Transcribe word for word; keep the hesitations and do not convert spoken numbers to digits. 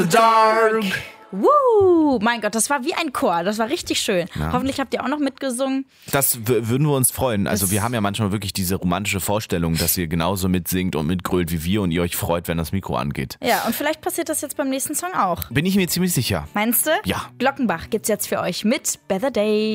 Dark. Woo! Mein Gott, das war wie ein Chor. Das war richtig schön. Ja. Hoffentlich habt ihr auch noch mitgesungen. Das w- würden wir uns freuen. Also Das- wir haben ja manchmal wirklich diese romantische Vorstellung, dass ihr genauso mitsingt und mitgrölt wie wir und ihr euch freut, wenn das Mikro angeht. Ja, und vielleicht passiert das jetzt beim nächsten Song auch. Bin ich mir ziemlich sicher. Meinst du? Ja. Glockenbach gibt's jetzt für euch mit Better Day.